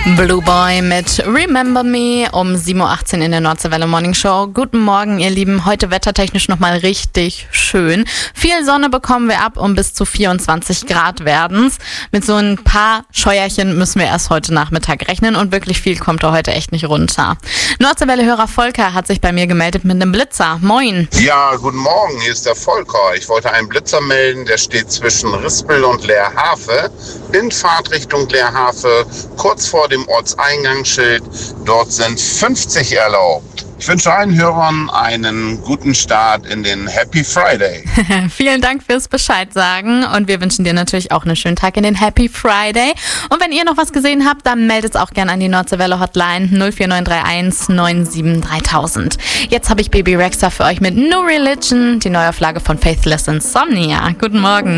Blue Boy mit Remember Me um 7.18 Uhr in der Nordseewelle Morning Show. Guten Morgen, ihr Lieben. Heute wettertechnisch nochmal richtig schön. Viel Sonne bekommen wir ab und bis zu 24 Grad werden's. Mit so ein paar Scheuerchen müssen wir erst heute Nachmittag rechnen und wirklich viel kommt da heute echt nicht runter. Nordseewelle-Hörer Volker hat sich bei mir gemeldet mit einem Blitzer. Moin. Ja, guten Morgen, hier ist der Volker. Ich wollte einen Blitzer melden, der steht zwischen Rispel und Leerhafe, in Fahrtrichtung Leerhafe, kurz vor dem Ortseingangsschild. Dort sind 50 erlaubt. Ich wünsche allen Hörern einen guten Start in den Happy Friday. Vielen Dank fürs Bescheid sagen und wir wünschen dir natürlich auch einen schönen Tag in den Happy Friday. Und wenn ihr noch was gesehen habt, dann meldet es auch gerne an die Nordseewelle Hotline 04931 97 3000. Jetzt habe ich Baby Rexha für euch mit No Religion, die Neuauflage von Faithless Insomnia. Guten Morgen.